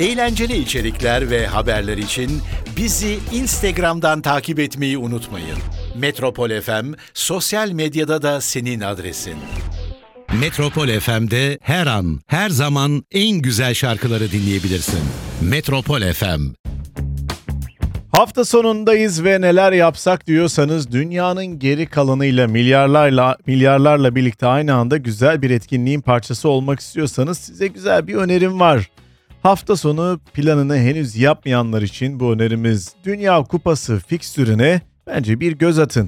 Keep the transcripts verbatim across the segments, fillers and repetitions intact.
Eğlenceli içerikler ve haberler için bizi Instagram'dan takip etmeyi unutmayın. Metropol F M sosyal medyada da senin adresin. Metropol F M'de her an, her zaman en güzel şarkıları dinleyebilirsin. Metropol F M. Hafta sonundayız ve neler yapsak diyorsanız dünyanın geri kalanıyla milyarlarla milyarlarla birlikte aynı anda güzel bir etkinliğin parçası olmak istiyorsanız size güzel bir önerim var. Hafta sonu planını henüz yapmayanlar için bu önerimiz Dünya Kupası fikstürüne bence bir göz atın.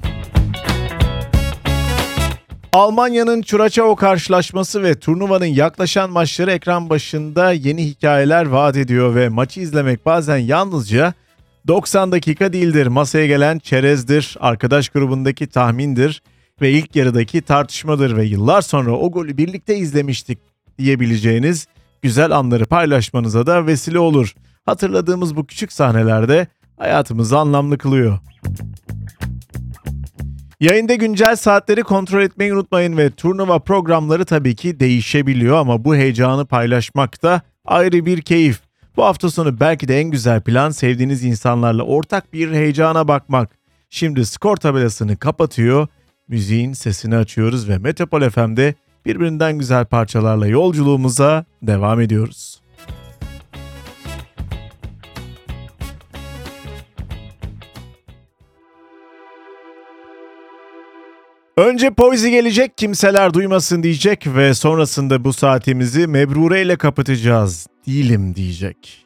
Almanya'nın Curaçao karşılaşması ve turnuvanın yaklaşan maçları ekran başında yeni hikayeler vaat ediyor ve maçı izlemek bazen yalnızca doksan dakika değildir. Masaya gelen çerezdir, arkadaş grubundaki tahmindir ve ilk yarıdaki tartışmadır ve yıllar sonra o golü birlikte izlemiştik diyebileceğiniz güzel anları paylaşmanıza da vesile olur. Hatırladığımız bu küçük sahnelerde hayatımızı anlamlı kılıyor. Yayında güncel saatleri kontrol etmeyi unutmayın ve turnuva programları tabii ki değişebiliyor ama bu heyecanı paylaşmak da ayrı bir keyif. Bu hafta sonu belki de en güzel plan sevdiğiniz insanlarla ortak bir heyecana bakmak. Şimdi skor tabelasını kapatıyor, müziğin sesini açıyoruz ve Metropol F M'de birbirinden güzel parçalarla yolculuğumuza devam ediyoruz. Önce Poizi gelecek, kimseler duymasın diyecek ve sonrasında bu saatimizi Mebrure ile kapatacağız. Değilim diyecek.